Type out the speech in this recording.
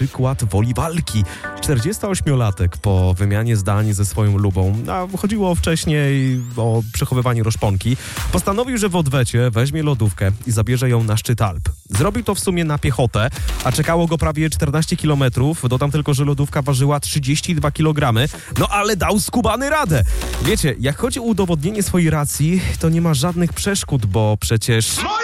przykład woli walki. 48-latek po wymianie zdań ze swoją lubą, a chodziło wcześniej o przechowywanie rozponki, postanowił, że w odwecie weźmie lodówkę i zabierze ją na szczyt Alp. Zrobił to w sumie na piechotę, a czekało go prawie 14 km. Dodam tylko, że lodówka ważyła 32 kg. No ale dał skubany radę. Wiecie, jak chodzi o udowodnienie swojej racji, to nie ma żadnych przeszkód, bo przecież...